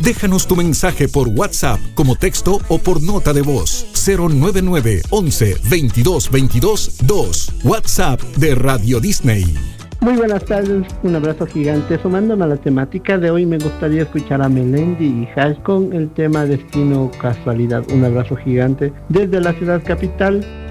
Déjanos tu mensaje por WhatsApp como texto o por nota de voz. 099 11 22 22 2. WhatsApp de Radio Disney. Muy buenas tardes, un abrazo gigante. Sumándome a la temática de hoy, me gustaría escuchar a Melendi y Hash con el tema Destino Casualidad. Un abrazo gigante desde la ciudad capital.